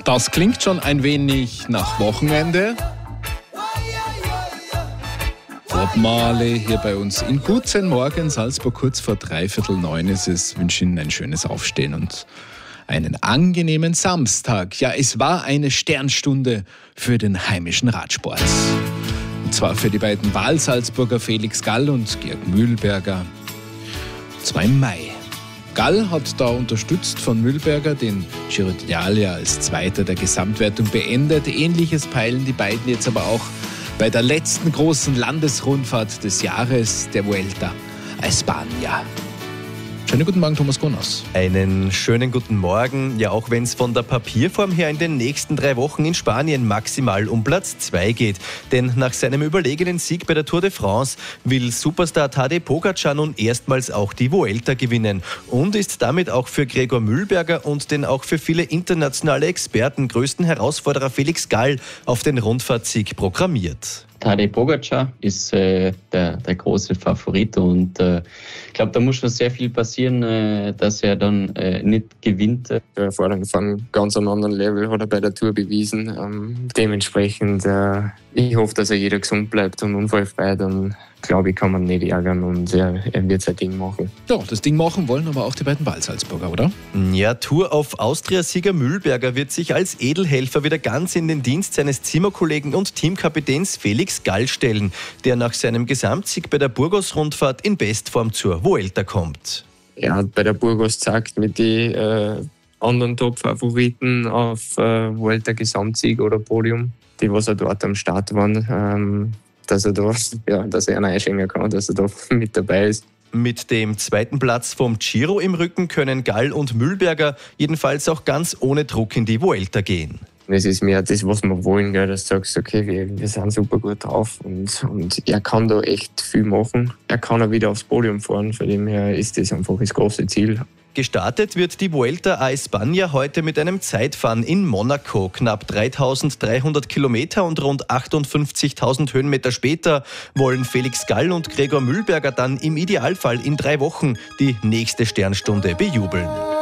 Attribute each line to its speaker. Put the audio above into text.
Speaker 1: Das klingt schon ein wenig nach Wochenende. Bob Marley hier bei uns in gut 10 Morgen, Salzburg, kurz vor 8:45 ist es. Ich wünsche Ihnen ein schönes Aufstehen und einen angenehmen Samstag. Ja, es war eine Sternstunde für den heimischen Radsport. Und zwar für die beiden Wahlsalzburger Felix Gall und Georg Mühlberger. Und zwar im Mai. Gall hat da unterstützt von Mühlberger den Giro d'Italia als Zweiter der Gesamtwertung beendet. Ähnliches peilen die beiden jetzt aber auch bei der letzten großen Landesrundfahrt des Jahres, der Vuelta a España. Schönen guten Morgen, Thomas Gonas.
Speaker 2: Einen schönen guten Morgen. Ja, auch wenn es von der Papierform her in den nächsten 3 Wochen in Spanien maximal um Platz 2 geht. Denn nach seinem überlegenen Sieg bei der Tour de France will Superstar Tadej Pogačar nun erstmals auch die Vuelta gewinnen. Und ist damit auch für Gregor Mühlberger und den auch für viele internationale Experten größten Herausforderer Felix Gall auf den Rundfahrtsieg programmiert.
Speaker 3: Tadej Pogačar ist der große Favorit und ich glaube, da muss schon sehr viel passieren, dass er dann nicht gewinnt.
Speaker 4: Erfahrung von ganz einem anderen Level hat er bei der Tour bewiesen. Dementsprechend, ich hoffe, dass er jeder gesund bleibt und unfallfrei. Dann glaube ich, kann man nicht ärgern und er wird sein Ding machen.
Speaker 1: Ja, das Ding machen wollen aber auch die beiden Wahlsalzburger, oder?
Speaker 2: Ja, Tour auf Austria-Sieger Mühlberger wird sich als Edelhelfer wieder ganz in den Dienst seines Zimmerkollegen und Teamkapitäns Felix Gall stellen, der nach seinem Gesamtsieg bei der Burgos-Rundfahrt in Bestform zur Vuelta kommt.
Speaker 4: Er hat bei der Burgos gezeigt, mit den anderen Top-Favoriten auf Vuelta-Gesamtsieg oder Podium, die was er dort am Start waren, dass er einen einschenken kann, dass er da mit dabei ist.
Speaker 2: Mit dem 2. Platz vom Giro im Rücken können Gall und Mühlberger jedenfalls auch ganz ohne Druck in die Vuelta gehen.
Speaker 4: Es ist mehr das, was wir wollen, gell, dass du sagst, okay, wir sind super gut drauf und er kann da echt viel machen. Er kann auch wieder aufs Podium fahren, von dem her ist das einfach das große Ziel.
Speaker 2: Gestartet wird die Vuelta a España heute mit einem Zeitfahren in Monaco. Knapp 3.300 Kilometer und rund 58.000 Höhenmeter später wollen Felix Gall und Gregor Mühlberger dann im Idealfall in 3 Wochen die nächste Sternstunde bejubeln.